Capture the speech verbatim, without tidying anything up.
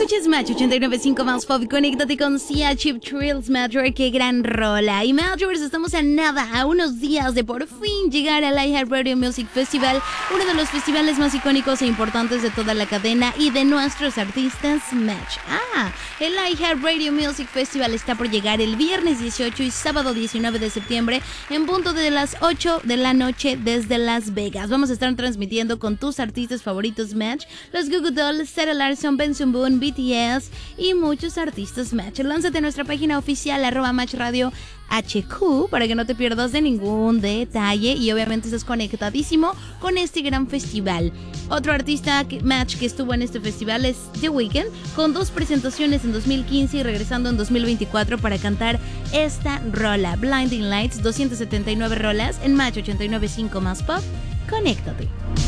Escuches Match ochenta y nueve punto cinco más pop. Conéctate con Sia Chip Thrills, Major. Qué gran rola. Y Majors, estamos a nada, a unos días de por fin llegar al iHeartRadio Music Festival, uno de los festivales más icónicos e importantes de toda la cadena y de nuestros artistas Match. Ah, el iHeartRadio Music Festival está por llegar el viernes dieciocho y sábado diecinueve de septiembre en punto de las ocho de la noche desde Las Vegas. Vamos a estar transmitiendo con tus artistas favoritos Match, los Goo Goo Dolls, Sarah Larson, Benson Boone, B T S y muchos artistas Match. Lánzate a nuestra página oficial arroba Match Radio H Q para que no te pierdas de ningún detalle y obviamente estés conectadísimo con este gran festival. Otro artista que, Match que estuvo en este festival es The Weeknd, con dos presentaciones en dos mil quince y regresando en dos mil veinticuatro para cantar esta rola, Blinding Lights. Doscientas setenta y nueve rolas en Match ochenta y nueve punto cinco más pop. Conéctate.